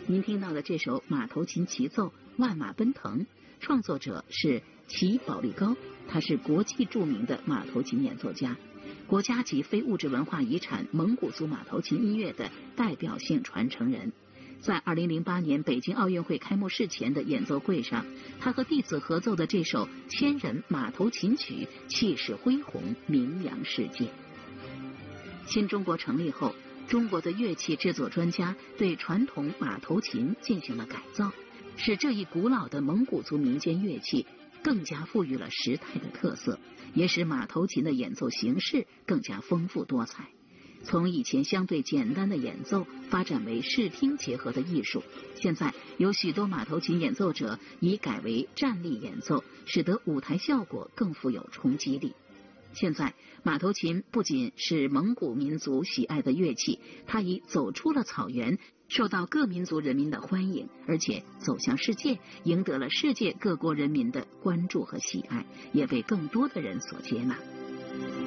您听到的这首马头琴齐奏《万马奔腾》，创作者是齐保利高，他是国际著名的马头琴演奏家，国家级非物质文化遗产蒙古族马头琴音乐的代表性传承人。在2008年北京奥运会开幕式前的演奏会上，他和弟子合奏的这首千人马头琴曲气势恢宏，名扬世界。新中国成立后，中国的乐器制作专家对传统马头琴进行了改造，使这一古老的蒙古族民间乐器更加赋予了时态的特色，也使马头琴的演奏形式更加丰富多彩。从以前相对简单的演奏发展为视听结合的艺术，现在有许多马头琴演奏者已改为站立演奏，使得舞台效果更富有冲击力。现在马头琴不仅是蒙古民族喜爱的乐器，它已走出了草原，受到各民族人民的欢迎，而且走向世界，赢得了世界各国人民的关注和喜爱，也被更多的人所接纳。